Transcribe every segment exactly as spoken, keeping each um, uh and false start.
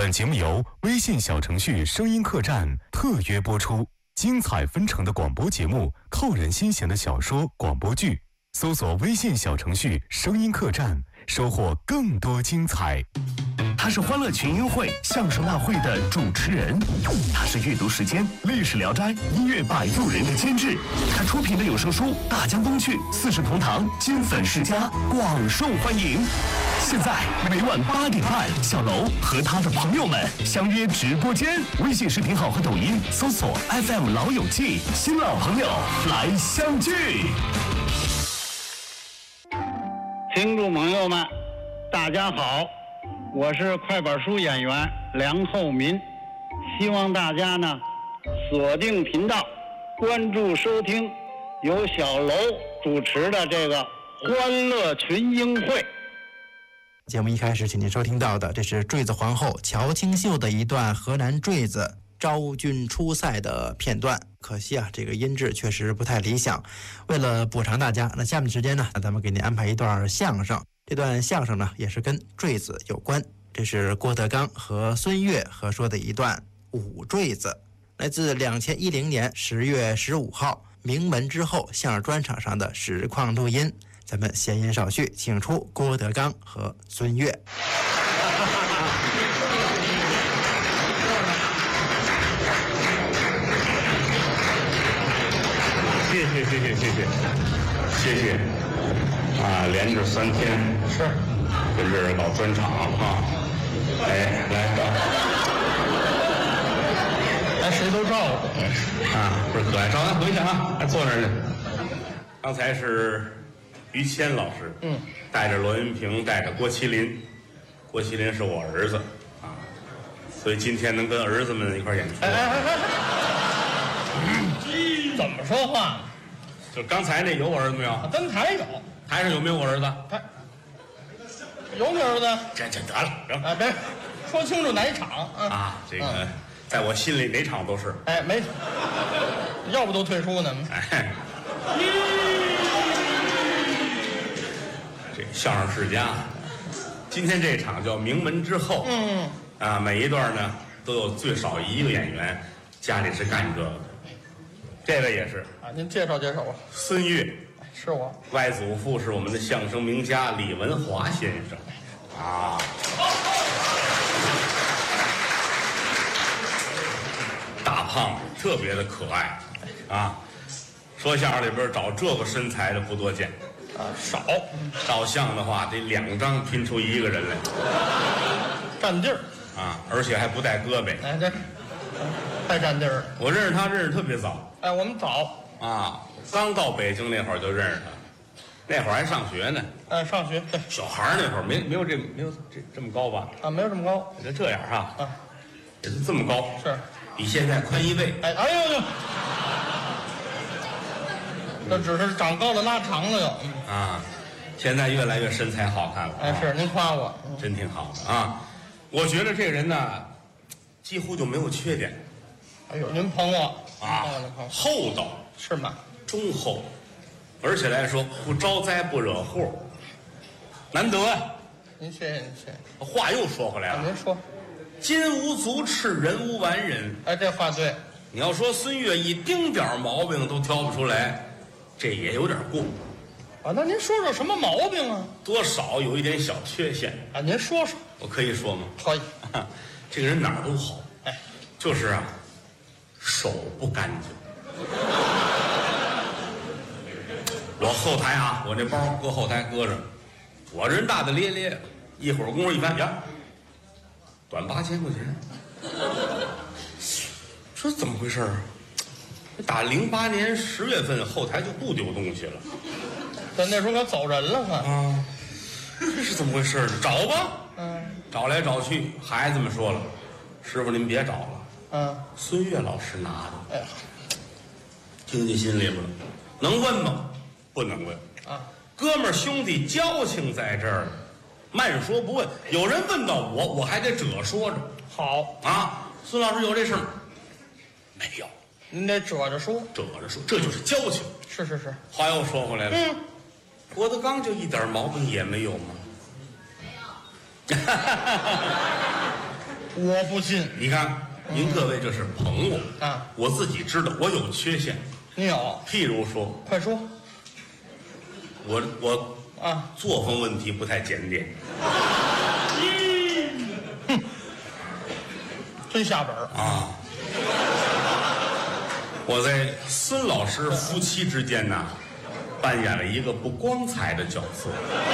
本节目由微信小程序声音客栈特约播出，精彩纷呈的广播节目，扣人心弦的小说、广播剧，搜索微信小程序声音客栈，收获更多精彩。 他是欢乐群英会相声大会的主持人，他是阅读时间历史聊斋音乐摆渡人的监制，他出品的有声书《大江东去》四世同堂金粉世家广受欢迎。现在每晚八点半，小楼和他的朋友们相约直播间，微信视频号和抖音搜索 F M 老友记，新老朋友来相聚。 听众朋友们，大家好。我是快板书演员梁厚民，希望大家呢锁定频道，关注收听由小楼主持的这个欢乐群英会。 节目一开始请您收听到的，这是坠子皇后乔清秀的一段河南坠子昭君出塞的片段。可惜啊，这个音质确实不太理想。为了补偿大家，那下面的时间呢，咱们给您安排一段相声。这段相声呢，也是跟坠子有关。这是郭德纲和孙越合说的一段舞坠子，来自两千一零年十月十五号名门之后相声专场上的实况录音。咱们闲言少叙，请出郭德纲和孙越。 谢谢谢谢谢谢谢谢啊！连着三天是跟这儿搞专场啊！哎，来搞， 哎，谁都照顾啊！不是可爱，照咱回去啊！还坐那儿呢。刚才是于谦老师，嗯，带着罗云平，带着郭麒麟，郭麒麟是我儿子啊，所以今天能跟儿子们一块演出。 哎哎哎哎！怎么说话？ 就刚才那有我儿子没有？ 登台有， 台上有没有我儿子？ 台有你儿子？ 这这得了，行啊，别说清楚哪一场啊？ 啊，这个、嗯、在我心里哪场都是。 哎，没，要不都退出呢。 哎，这相声世家，今天这场叫名门之后。嗯啊，每一段呢都有最少一个演员家里是干这个的。这位也是啊，您介绍介绍吧。 孙越是我外祖父是我们的相声名家李文华先生啊。大胖子特别的可爱啊，说相声里边找这个身材的不多见啊，少。 照相的话得两张拼出一个人来， 占地儿啊，而且还不带胳膊。 哎，这太占地儿。 我认识他认识特别早。 哎，我们早啊，刚到北京那会儿就认识他，那会儿还上学呢。 哎，上学对。 小孩儿那会儿没没有这没有这这么高吧？ 啊，没有这么高。 也就这样哈。 啊， 也是这么高。 是。 比现在宽一倍。 哎哎呦呦！这只是长高了拉长了又。 啊，现在越来越身材好看了。 哎，是您夸我， 真挺好的啊。我觉得这个人呢，几乎就没有缺点。 哎呦，您捧我啊，厚道是吗？ 忠厚，而且来说不招灾不惹祸，难得。 您谢谢您谢谢。 话又说回来了， 您说， 金无足赤，人无完人。 哎，这话对。 你要说孙越一丁点毛病都挑不出来，这也有点过。 啊，那您说说什么毛病啊？ 多少有一点小缺陷啊，您说说。 我可以说吗？ 可以。 这个人哪儿都好， 哎， 就是啊，手不干净。我后台啊，我这包搁后台搁着，我人大大咧咧，一会儿功夫一翻呀，短八千块钱。说怎么回事啊？打零八年十月份后台就不丢东西了， 咱那时候可走人了嘛。 啊，这是怎么回事呢？找吧， 嗯， 找来找去，孩子们说了，师傅您别找了， 嗯， 孙越老师拿的。 哎呀， 听进心里边了，能问吗？不能问啊， 哥们儿兄弟交情在这儿，慢说不问。有人问到我，我还得褶说着。 好啊，孙老师有这事儿没有？ 您得褶着说， 褶着说，这就是交情。 是是是。 话又说回来了，嗯，郭德纲就一点毛病也没有吗？ 我不信。 你看，您各位这是捧我啊！ 我自己知道我有缺陷， 你有？ 譬如说， 快说。 我我啊， 作风问题不太检点。 哼，真下本啊！我在孙老师夫妻之间呢，扮演了一个不光彩的角色。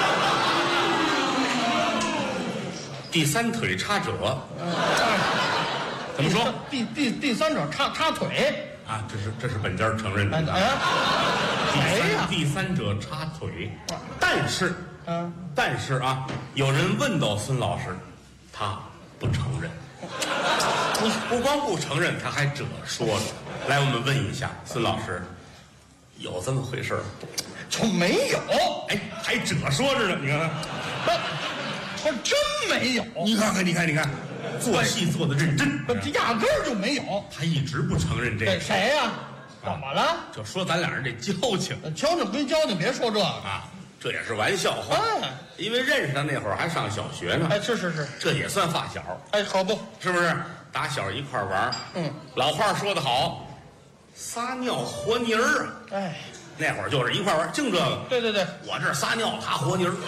第三腿插者，怎么说？ 第第第三者插插腿啊，这是这是本家承认的。 啊， 第谁呀？ 三第三者插腿，但是， 嗯， 但是啊，有人问到孙老师，他不承认。不不光不承认，他还褶说着。来，我们问一下孙老师，有这么回事儿？ 就没有？ 哎，还褶说着呢，你看看。 我真没有。 你看看，你看，你看，做戏做的认真， 这压根儿就没有。 他一直不承认这个。 谁呀？怎么了？ 就说咱俩人这交情。 交情归交情，别说这个啊，这也是玩笑话。 哎， 因为认识他那会儿还上小学呢。 哎，是是是， 这也算发小。 哎，可不， 是不是？打小一块玩。 嗯， 老话说得好，撒尿和泥儿啊。 哎， 那会儿就是一块玩，净这个。 对对对， 我这撒尿，他和泥儿。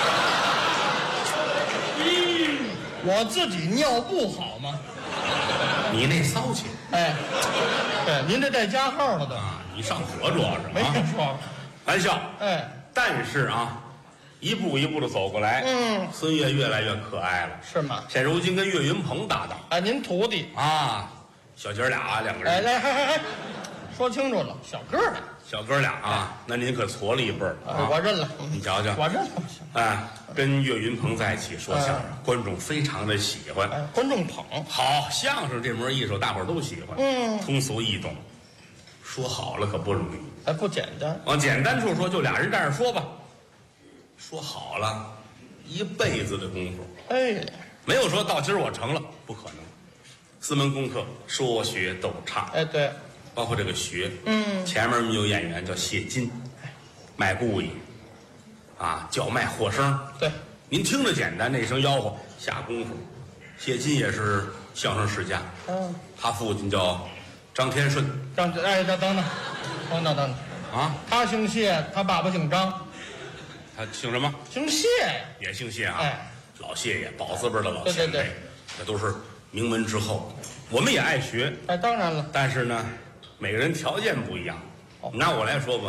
我自己尿不好吗？ 你那骚气。 哎，对，您这带加号了的啊，你上火主要是没听说。 玩笑。 哎， 但是啊，一步一步的走过来， 嗯， 孙越越来越可爱了。 是吗？ 现如今跟岳云鹏搭档。 哎，您徒弟啊，小姐俩啊，两个人。 哎，来，还还还，说清楚了，小个儿的。 小哥俩啊，那您可矬了一辈儿啊！ 我认了， 你瞧瞧， 我认了。 哎，跟岳云鹏在一起说相声，观众非常的喜欢。 哎，观众捧。 好，相声这门艺术，大伙儿都喜欢。 嗯， 通俗易懂，说好了可不容易。 哎，不简单。 往简单处说，就俩人站着说吧。说好了，一辈子的功夫。 哎， 没有说到今儿我成了，不可能。四门功课，说学逗唱。 哎，对。 包括这个学， 嗯， 前面有演员叫谢金，卖故意，啊，叫卖货声。 对， 您听着简单，那声吆喝下功夫。谢金也是相声世家， 嗯， 他父亲叫张天顺。 张，哎，等等等，等等等等， 啊， 他姓谢，他爸爸姓张， 他姓什么？ 姓谢， 也姓谢啊。 哎， 老谢爷，宝字辈的老前辈， 对对对， 这都是名门之后。我们也爱学， 哎，当然了， 但是呢，每个人条件不一样。拿我来说吧，